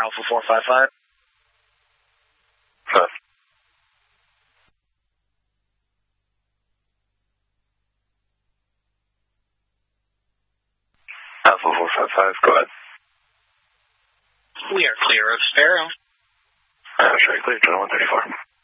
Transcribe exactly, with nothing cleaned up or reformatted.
Alpha four five five. Five. Alpha four five five, go ahead. We are clear of Sparrow. Uh, sure, clear, twenty-one thirty-four.